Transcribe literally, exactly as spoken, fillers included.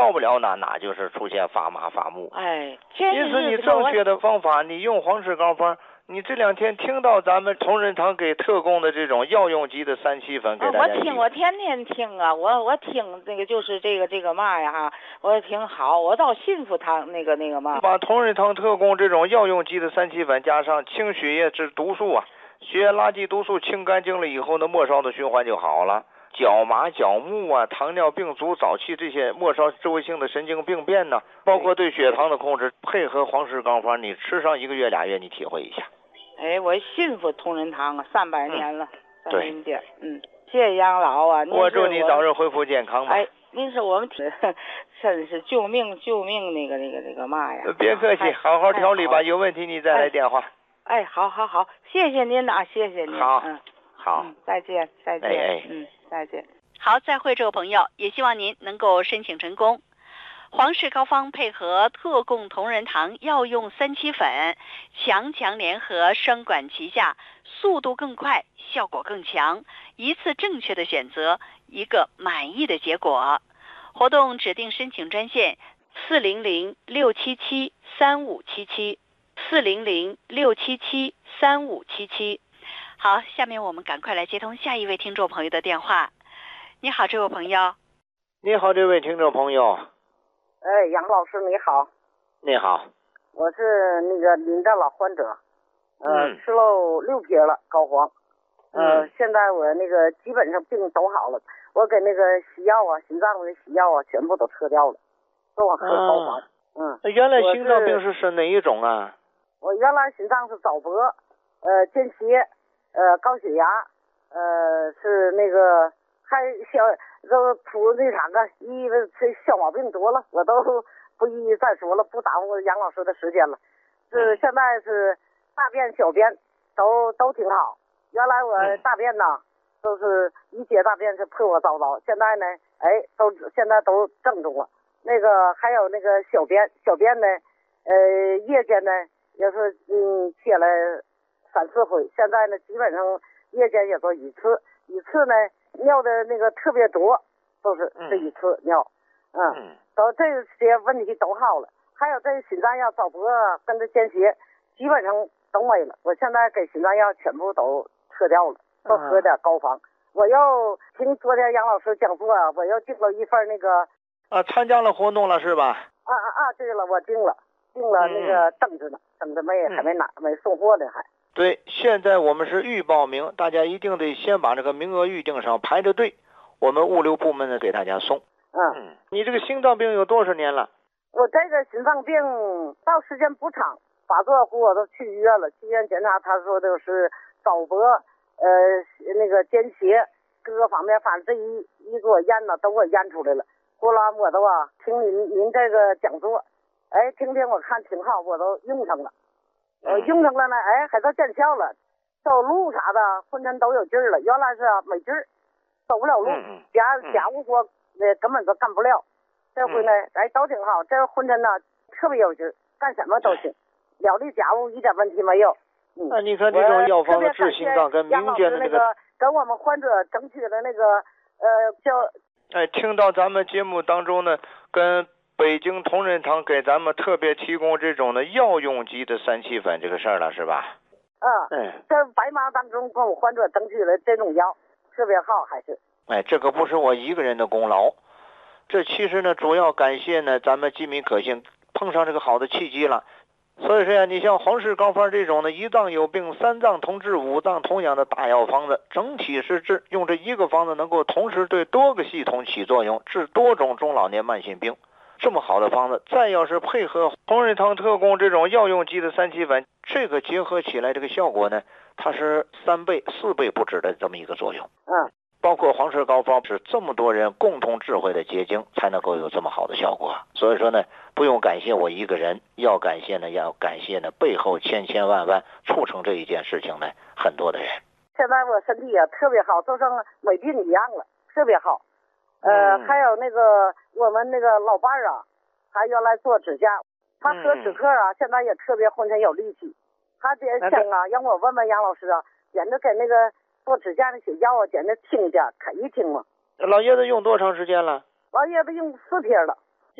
到不了哪哪就是出现发麻发木。 哎， 因此你正确的方法，你用黄氏膏方。你这两天听到咱们同仁堂给特供的这种药用级的三七粉给大家、 啊、我听，我天天听啊，我我听那个就是这个这个嘛呀哈，我挺好，我倒信服他那个那个嘛。 把同仁堂特供这种药用级的三七粉加上清血液治毒素啊，血液垃圾毒素清干净了以后呢，末梢的循环就好了。脚麻、脚木啊、糖尿病足、早期这些末梢周围性的神经病变呢，包括对血糖的控制，配合黄氏膏方，你吃上一个月俩月，你体会一下。 哎，我信服同仁堂啊，三百年了。 嗯、对， 嗯，谢谢杨老啊。 我祝你早日恢复健康吧。 哎，您是我们真是救命救命那个那个那个嘛呀。 别客气，好好调理吧。 哎、 有问题你再来电话。 哎，好好好，谢谢您啊，谢谢您。 好， 嗯， 好， 嗯、再见，再见。 哎哎， 嗯，再见。 好，再会，这位朋友，也希望您能够申请成功。黄氏膏方配合特供同仁堂药用三七粉，强强联合，双管齐下，速度更快，效果更强，一次正确的选择，一个满意的结果。活动指定申请专线四零零六七七三五七七四零零六七七三五七七。好，下面我们赶快来接通下一位听众朋友的电话。你好，这位朋友。 你好，这位听众朋友。 哎，杨老师你好。 你好， 我是那个您的老患者，呃， 嗯、 吃了六撇了膏黄，呃、 嗯， 现在我那个基本上病都好了，我给那个西药啊，心脏的西药啊，全部都撤掉了，都我喝膏黄。 嗯，原来心脏病是是哪一种啊？ 我原来心脏是早搏，呃，间歇，呃，高血压，呃，是那个还小。都出那啥个，一这小毛病多了，我都不一一再说了，不耽误杨老师的时间了。是现在是大便小便都都挺好，原来我大便呢、嗯、都是一接大便是破破糟糟，现在呢，哎，都现在都正中了。那个还有那个小便，小便呢，呃，夜间呢也是嗯切了三四回，现在呢基本上夜间也做一次，一次呢。尿的那个特别多，都是这一次尿，嗯，嗯都这些问题都好了。还有这心脏药早搏跟着间歇，基本上都没了。我现在给心脏药全部都撤掉了，都喝点膏方。嗯、我又听昨天杨老师讲座啊，我又订了一份那个啊，参加了活动了是吧？ 啊啊啊！对了，我订了，订了那个等着呢，等着没还没拿，没送货呢还。 对，现在我们是预报名，大家一定得先把这个名额预定上，排着队，我们物流部门呢给大家送。 嗯嗯，你这个心脏病有多少年了？ 我这个心脏病到时间不长，发作后我都去医院了，去医院检查，他说的是早搏，呃，那个间歇，各个方面，反正这一一给我验呢，都给我验出来了。后来我都啊，听您您这个讲座，哎，听听我看挺好，我都用上了。呃，用上了呢，哎，还都见效了，走路啥的浑身都有劲儿了。原来是没劲儿，走不了路， 嗯、 家家务活呃根本都干不了。这回呢，哎，都挺好，这浑身呢特别有劲儿，干什么都行，了力家务一点问题没有。嗯， 那你看这种药方的治心脏跟民间的那个，跟我们患者争取的那个呃叫。 哎，听到咱们节目当中呢，跟。北京同仁堂给咱们特别提供这种的药用级的三七粉这个事儿了是吧？ 嗯，嗯，在白忙当中跟我患者争取了这种药，特别好还是。 哎，这可不是我一个人的功劳，这其实呢主要感谢呢咱们吉民可信碰上这个好的契机了。所以说呀，你像黄氏膏方这种的一脏有病三脏同治五脏同养的大药方子，整体是治用这一个方子能够同时对多个系统起作用，治多种中老年慢性病。这么好的方子，再要是配合同仁堂特供这种药用级的三七粉，这个结合起来，这个效果呢，它是三倍、四倍不止的这么一个作用。 嗯， 包括黄氏膏方是这么多人共同智慧的结晶，才能够有这么好的效果。所以说呢，不用感谢我一个人，要感谢呢，要感谢呢背后千千万万促成这一件事情呢很多的人。 现在我身体也特别好，就像没病一样了，特别好。呃， 嗯、 还有那个我们那个老伴儿啊，他原来做指甲，他喝止咳啊，嗯、现在也特别浑身有力气。他这想啊，让我问问杨老师啊，简直给那个做指甲的写药啊，简直听一下，可一听嘛。 老爷子用多长时间了？ 老爷子用四天了。